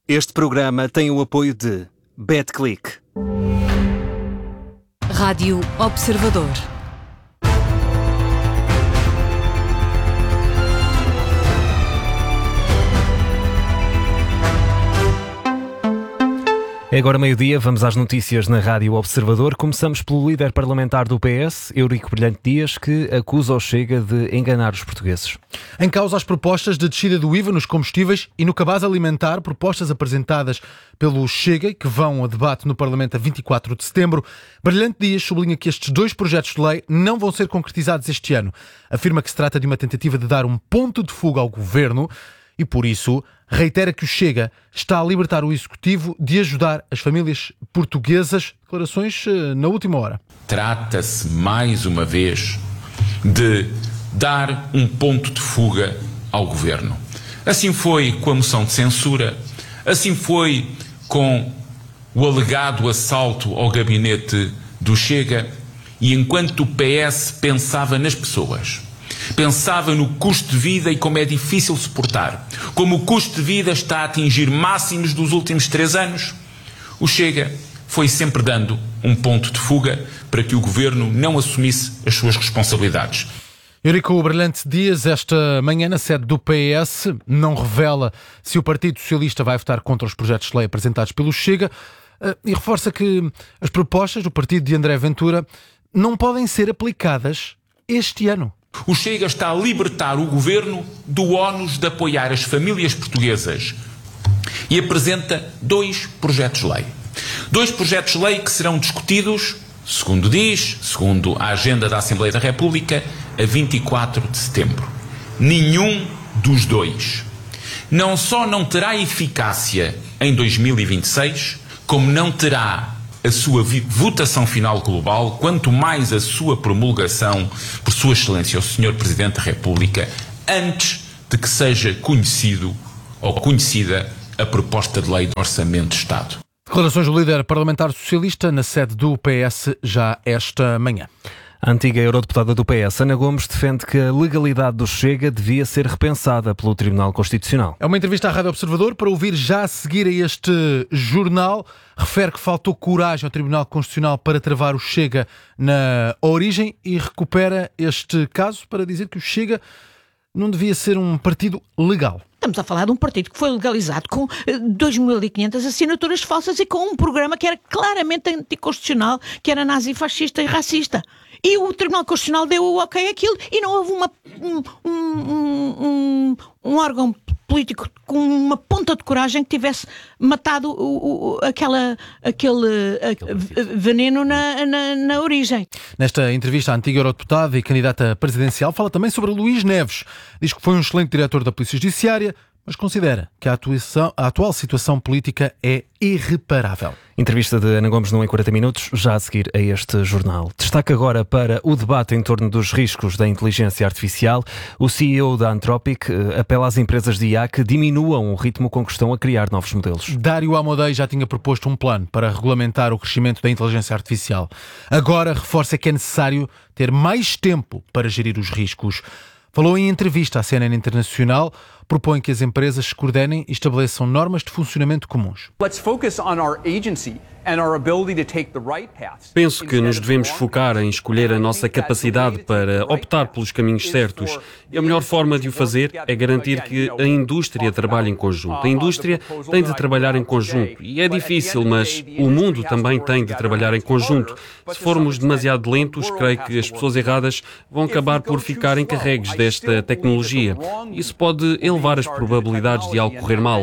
Este programa tem o apoio de BetClick. Rádio Observador. É agora meio-dia, vamos às notícias na Rádio Observador. Começamos pelo líder parlamentar do PS, Eurico Brilhante Dias, que acusa o Chega de enganar os portugueses. Em causa as propostas de descida do IVA nos combustíveis e no cabaz alimentar, propostas apresentadas pelo Chega, que vão a debate no Parlamento a 24 de setembro. Brilhante Dias sublinha que estes dois projetos de lei não vão ser concretizados este ano. Afirma que se trata de uma tentativa de dar um ponto de fuga ao governo e, por isso, reitera que o Chega está a libertar o Executivo de ajudar as famílias portuguesas. Declarações na última hora. Trata-se, mais uma vez, de dar um ponto de fuga ao governo. Assim foi com a moção de censura, assim foi com o alegado assalto ao gabinete do Chega, e enquanto o PS pensava nas pessoas, pensava no custo de vida e como é difícil suportar, como o custo de vida está a atingir máximos dos últimos 3 anos, o Chega foi sempre dando um ponto de fuga para que o governo não assumisse as suas responsabilidades. Eurico Brilhante Dias, esta manhã na sede do PS, não revela se o Partido Socialista vai votar contra os projetos de lei apresentados pelo Chega e reforça que as propostas do partido de André Ventura não podem ser aplicadas este ano. O Chega está a libertar o governo do ónus de apoiar as famílias portuguesas e apresenta 2 projetos de lei. 2 projetos de lei que serão discutidos, segundo a agenda da Assembleia da República, a 24 de setembro. Nenhum dos 2 não só não terá eficácia em 2026, como não terá a sua votação final global, quanto mais a sua promulgação por Sua Excelência o Sr. Presidente da República, antes de que seja conhecido ou conhecida a proposta de lei do Orçamento de Estado. Declarações do líder parlamentar socialista na sede do PS já esta manhã. A antiga eurodeputada do PS, Ana Gomes, defende que a legalidade do Chega devia ser repensada pelo Tribunal Constitucional. É uma entrevista à Rádio Observador para ouvir já a seguir a este jornal. Refere que faltou coragem ao Tribunal Constitucional para travar o Chega na origem e recupera este caso para dizer que o Chega não devia ser um partido legal. Estamos a falar de um partido que foi legalizado com 2.500 assinaturas falsas e com um programa que era claramente anticonstitucional, que era nazi-fascista e racista. E o Tribunal Constitucional deu o ok àquilo e não houve um órgão político com uma ponta de coragem que tivesse matado aquele veneno na origem. Nesta entrevista, a antiga eurodeputada e candidata presidencial fala também sobre Luís Neves. Diz que foi um excelente diretor da Polícia Judiciária, mas considera que a atual situação política é irreparável. Entrevista de Ana Gomes no Em 40 Minutos, já a seguir a este jornal. Destaque agora para o debate em torno dos riscos da inteligência artificial. O CEO da Anthropic apela às empresas de IA que diminuam o ritmo com que estão a criar novos modelos. Dário Amodei já tinha proposto um plano para regulamentar o crescimento da inteligência artificial. Agora reforça que é necessário ter mais tempo para gerir os riscos. Falou em entrevista à CNN Internacional, propõe que as empresas se coordenem e estabeleçam normas de funcionamento comuns. Penso que nos devemos focar em escolher a nossa capacidade para optar pelos caminhos certos. E a melhor forma de o fazer é garantir que a indústria trabalhe em conjunto. A indústria tem de trabalhar em conjunto. E é difícil, mas o mundo também tem de trabalhar em conjunto. Se formos demasiado lentos, creio que as pessoas erradas vão acabar por ficar encarregues desta tecnologia. Isso pode elevar as probabilidades de algo correr mal.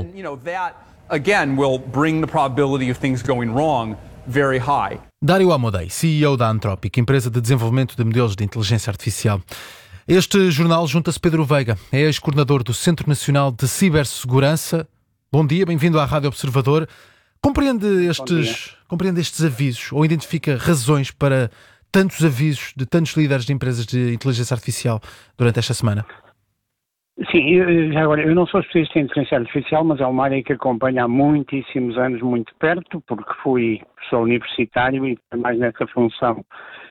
Dário Amodei, CEO da Anthropic, empresa de desenvolvimento de modelos de inteligência artificial. Este jornal junta-se Pedro Veiga, é ex-coordenador do Centro Nacional de Cibersegurança. Bom dia, bem-vindo à Rádio Observador. Compreende estes avisos ou identifica razões para tantos avisos de tantos líderes de empresas de inteligência artificial durante esta semana? Sim, já agora, eu não sou especialista em inteligência artificial, mas é uma área que acompanho há muitíssimos anos, muito perto, porque fui professor universitário e mais nessa função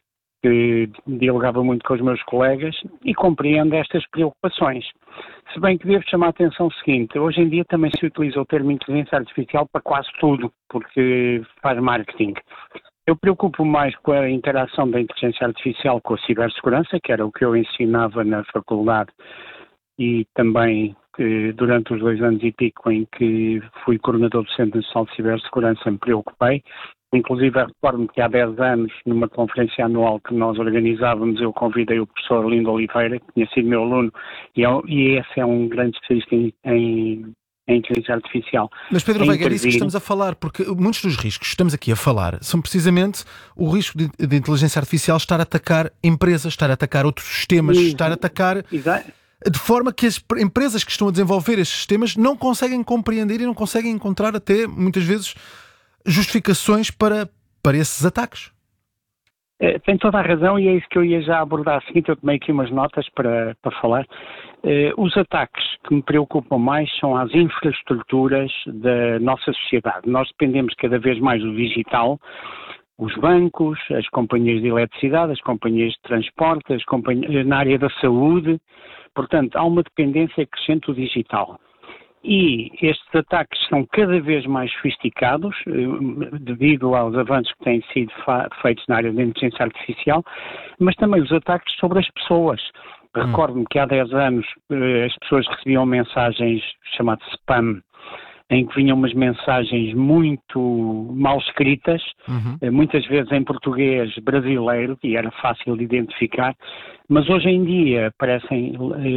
que dialogava muito com os meus colegas e compreendo estas preocupações. Se bem que devo chamar a atenção o seguinte, hoje em dia também se utiliza o termo inteligência artificial para quase tudo, porque faz marketing. Eu preocupo mais com a interação da inteligência artificial com a cibersegurança, que era o que eu ensinava na faculdade e também durante os 2 anos e pico em que fui coordenador do Centro Nacional de Cibersegurança me preocupei. Inclusive, recordo-me que há 10 anos, numa conferência anual que nós organizávamos, eu convidei o professor Lindo Oliveira, que tinha sido meu aluno, e esse é um grande especialista em inteligência artificial. Mas Pedro Veiga, é disso que estamos a falar, porque muitos dos riscos que estamos aqui a falar são precisamente o risco de inteligência artificial estar a atacar empresas, estar a atacar outros sistemas, estar a atacar... De forma que as empresas que estão a desenvolver estes sistemas não conseguem compreender e não conseguem encontrar até, muitas vezes, justificações para esses ataques. Tem toda a razão e é isso que eu ia já abordar. Seguinte, eu tomei aqui umas notas para falar. Os ataques que me preocupam mais são as infraestruturas da nossa sociedade. Nós dependemos cada vez mais do digital. Os bancos, as companhias de eletricidade, as companhias de transporte, na área da saúde. Portanto, há uma dependência crescente do digital. E estes ataques são cada vez mais sofisticados, devido aos avanços que têm sido feitos na área da inteligência artificial, mas também os ataques sobre as pessoas. Recordo-me que há 10 anos as pessoas recebiam mensagens chamadas spam, em que vinham umas mensagens muito mal escritas, muitas vezes em português brasileiro, e era fácil de identificar, mas hoje em dia aparecem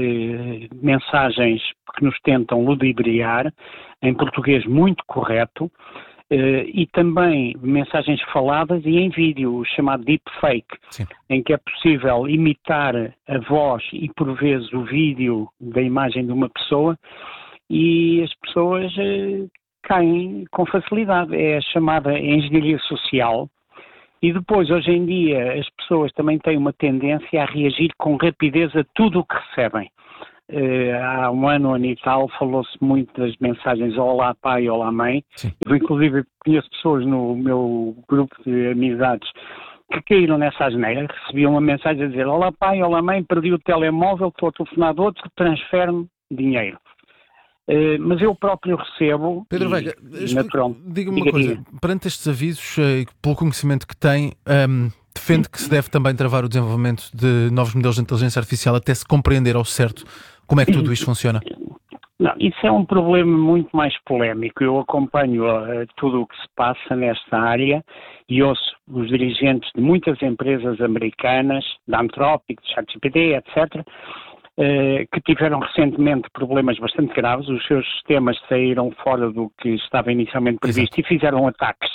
mensagens que nos tentam ludibriar, em português muito correto, e também mensagens faladas e em vídeo, o chamado deepfake, em que é possível imitar a voz e por vezes o vídeo da imagem de uma pessoa, e as pessoas caem com facilidade. É a chamada engenharia social. E depois, hoje em dia, as pessoas também têm uma tendência a reagir com rapidez a tudo o que recebem. Há um ano e tal, falou-se muito das mensagens olá pai, olá mãe. Eu, inclusive, conheço pessoas no meu grupo de amizades que caíram nessa asneira, recebiam uma mensagem a dizer olá pai, olá mãe, perdi o telemóvel, estou a telefonar de outro, transfere-me dinheiro. Mas eu próprio recebo... Pedro Veiga, diga-me uma coisa. Perante estes avisos, pelo conhecimento que tem, defende que se deve também travar o desenvolvimento de novos modelos de inteligência artificial até se compreender ao certo como é que tudo isto funciona? Não, isso é um problema muito mais polémico. Eu acompanho tudo o que se passa nesta área e ouço os dirigentes de muitas empresas americanas, da Anthropic, de ChatGPT, etc., que tiveram recentemente problemas bastante graves, os seus sistemas saíram fora do que estava inicialmente previsto e fizeram ataques.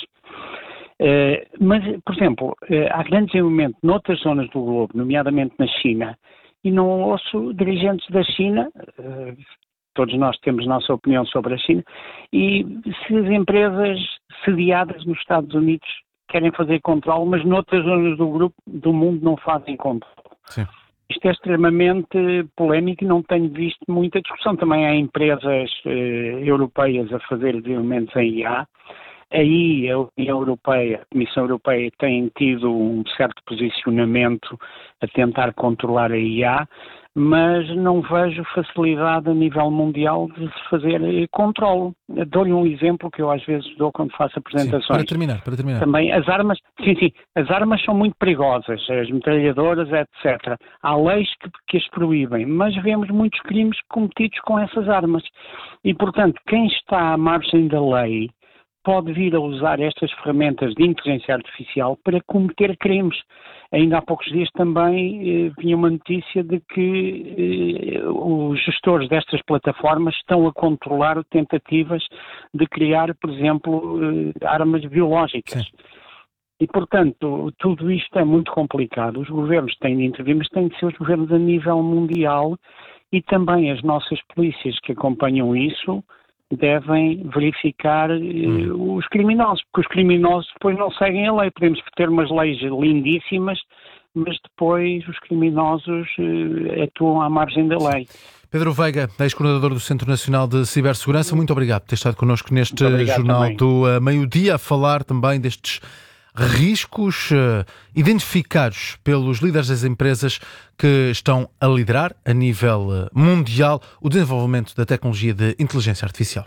Mas, por exemplo, há grande desenvolvimento noutras zonas do globo, nomeadamente na China, e não ouço dirigentes da China, todos nós temos nossa opinião sobre a China, e se as empresas sediadas nos Estados Unidos querem fazer controle, mas noutras zonas do mundo não fazem controle. Sim. Isto é extremamente polémico e não tenho visto muita discussão. Também há empresas europeias a fazer desenvolvimentos em IA. Aí a União Europeia, a Comissão Europeia tem tido um certo posicionamento a tentar controlar a IA, mas não vejo facilidade a nível mundial de se fazer controle. Dou-lhe um exemplo que eu às vezes dou quando faço apresentações. Sim, para terminar. Também as armas, as armas são muito perigosas, as metralhadoras, etc. Há leis que as proíbem, mas vemos muitos crimes cometidos com essas armas. E, portanto, quem está à margem da lei pode vir a usar estas ferramentas de inteligência artificial para cometer crimes. Ainda há poucos dias também vinha uma notícia de que os gestores destas plataformas estão a controlar tentativas de criar, por exemplo, armas biológicas. Sim. E, portanto, tudo isto é muito complicado. Os governos têm de intervir, mas têm de ser os governos a nível mundial e também as nossas polícias que acompanham isso devem verificar os criminosos, porque os criminosos depois não seguem a lei. Podemos ter umas leis lindíssimas, mas depois os criminosos atuam à margem da lei. Pedro Veiga, ex-coordenador do Centro Nacional de Cibersegurança, muito obrigado por ter estado connosco neste jornal também do meio-dia, a falar também destes riscos identificados pelos líderes das empresas que estão a liderar a nível mundial o desenvolvimento da tecnologia de inteligência artificial.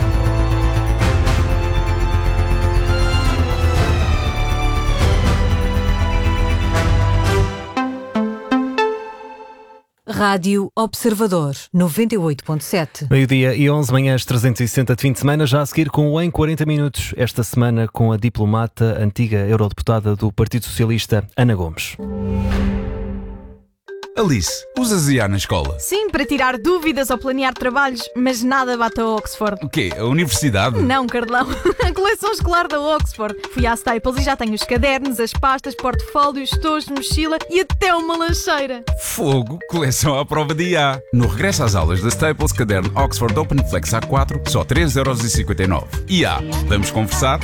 Rádio Observador 98.7. Meio-dia e 11, manhãs 360 de fim de semana, já a seguir com o Em 40 Minutos, esta semana com a diplomata, antiga eurodeputada do Partido Socialista, Ana Gomes. Alice, usas IA na escola? Sim, para tirar dúvidas ou planear trabalhos, mas nada bate a Oxford. O quê? A universidade? Não, Carlão. A coleção escolar da Oxford. Fui à Staples e já tenho os cadernos, as pastas, portfólios, estojos, mochila e até uma lancheira. Fogo, coleção à prova de IA. No regresso às aulas da Staples, caderno Oxford Open Flex A4, só 3,59€. IA, vamos conversar?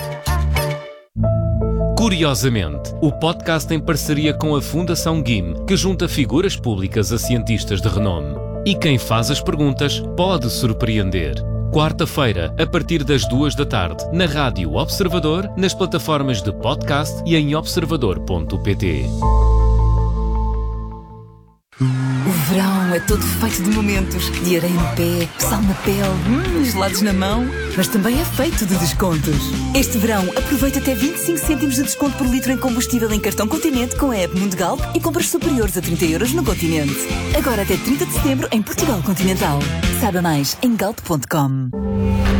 Curiosamente, o podcast em parceria com a Fundação GIM, que junta figuras públicas a cientistas de renome. E quem faz as perguntas pode surpreender. Quarta-feira, a partir das 14h, na Rádio Observador, nas plataformas de podcast e em observador.pt. O verão é todo feito de momentos, de areia no pé, sal na pele, gelados na mão, mas também é feito de descontos. Este verão, aproveita até 25 cêntimos de desconto por litro em combustível em cartão Continente com a app Mundo Galp e compras superiores a 30€ no Continente. Agora até 30 de setembro em Portugal Continental. Saiba mais em galp.com.